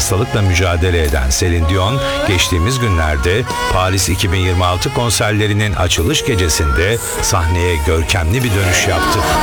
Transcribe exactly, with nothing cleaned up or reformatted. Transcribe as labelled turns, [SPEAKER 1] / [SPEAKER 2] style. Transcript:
[SPEAKER 1] hastalıkla mücadele eden Celine Dion, geçtiğimiz günlerde Paris iki bin yirmi altı konserlerinin açılış gecesinde sahneye görkemli bir dönüş yaptı.